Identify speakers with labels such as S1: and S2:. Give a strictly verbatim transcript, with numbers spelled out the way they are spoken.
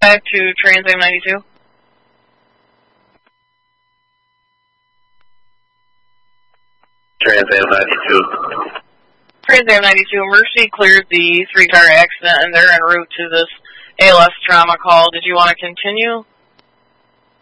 S1: Back to Trans Am ninety-two.
S2: Trans Am ninety-two.
S1: Trans Am ninety-two, Mercy cleared the three-car accident, and they're en route to this A L S trauma call. Did you want to continue?